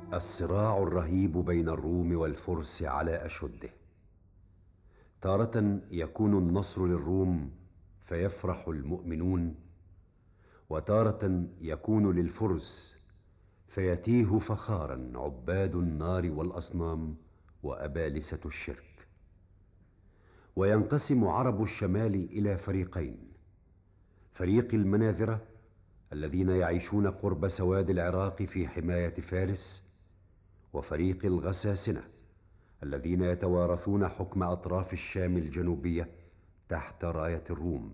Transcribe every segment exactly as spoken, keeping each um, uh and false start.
الصراع الرهيب بين الروم والفرس على أشده. تارة يكون النصر للروم فيفرح المؤمنون، وتارة يكون للفرس فيتيه فخارا عباد النار والأصنام وأبالسة الشرك. وينقسم عرب الشمال إلى فريقين: فريق المناذرة الذين يعيشون قرب سواد العراق في حماية فارس، وفريق الغساسنة الذين يتوارثون حكم أطراف الشام الجنوبية تحت راية الروم.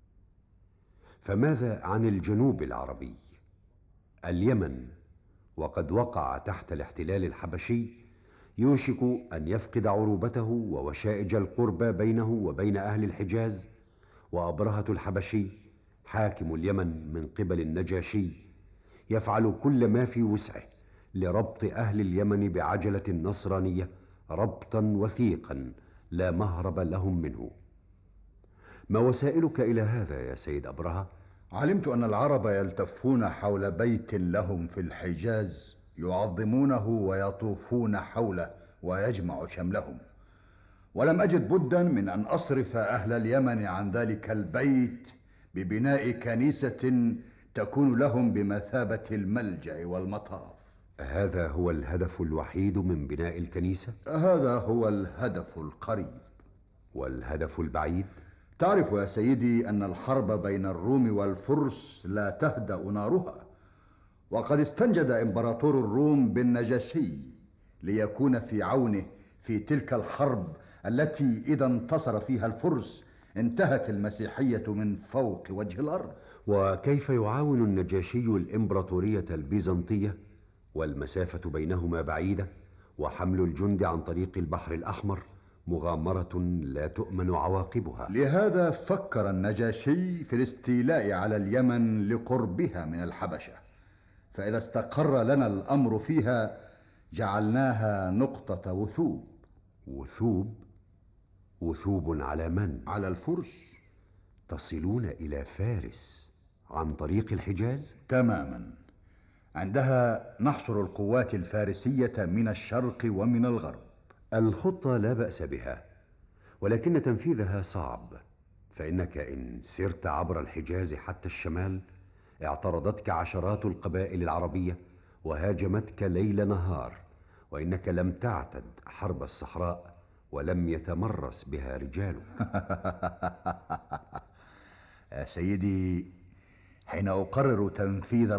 فماذا عن الجنوب العربي؟ اليمن، وقد وقع تحت الاحتلال الحبشي، يوشك أن يفقد عروبته ووشائج القربى بينه وبين أهل الحجاز. وأبرهة الحبشي حاكم اليمن من قبل النجاشي يفعل كل ما في وسعه لربط أهل اليمن بعجلة النصرانية ربطا وثيقا لا مهرب لهم منه. ما وسائلك إلى هذا يا سيد أبرهة؟ علمت أن العرب يلتفون حول بيت لهم في الحجاز يعظمونه ويطوفون حوله ويجمع شملهم، ولم أجد بدا من أن أصرف أهل اليمن عن ذلك البيت ببناء كنيسة تكون لهم بمثابة الملجأ والمطاف. هذا هو الهدف الوحيد من بناء الكنيسة؟ هذا هو الهدف القريب. والهدف البعيد؟ تعرف يا سيدي أن الحرب بين الروم والفرس لا تهدأ نارها، وقد استنجد إمبراطور الروم بالنجاشي ليكون في عونه في تلك الحرب التي إذا انتصر فيها الفرس انتهت المسيحية من فوق وجه الأرض. وكيف يعاون النجاشي الإمبراطورية البيزنطية والمسافة بينهما بعيدة، وحمل الجند عن طريق البحر الأحمر مغامرة لا تؤمن عواقبها؟ لهذا فكر النجاشي في الاستيلاء على اليمن لقربها من الحبشة، فإذا استقر لنا الأمر فيها جعلناها نقطة وثوب. وثوب؟ وثوب على من؟ على الفرس. تصلون إلى فارس عن طريق الحجاز؟ تماما. عندها نحصر القوات الفارسية من الشرق ومن الغرب. الخطة لا بأس بها، ولكن تنفيذها صعب، فإنك إن سرت عبر الحجاز حتى الشمال اعترضتك عشرات القبائل العربية وهاجمتك ليل نهار، وإنك لم تعتد حرب الصحراء ولم يتمرس بها رجالك. يا سيدي، حين أقرر تنفيذ